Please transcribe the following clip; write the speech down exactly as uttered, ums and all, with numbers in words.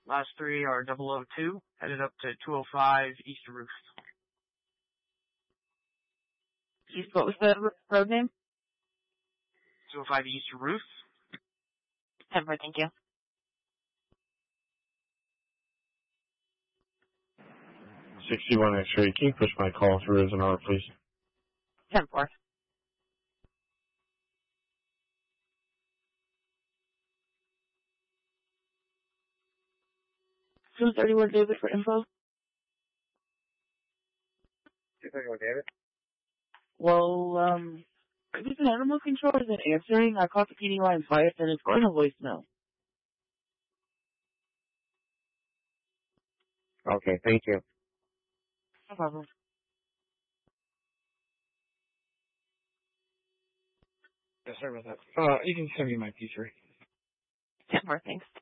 Last three are double oh two, headed up to two oh five East Roof. East, what was the road name? two oh five East Roof. ten four, thank you. sixty-one X-ray, can you push my call through as an hour, please? ten four. two thirty-one David for info. two thirty-one David? Well, um, this is animal control isn't answering. I called the P D line twice and it's going to voicemail. Okay, thank you. No problem. Yeah, sorry about that. Uh, you can send me my P three. ten four, thanks.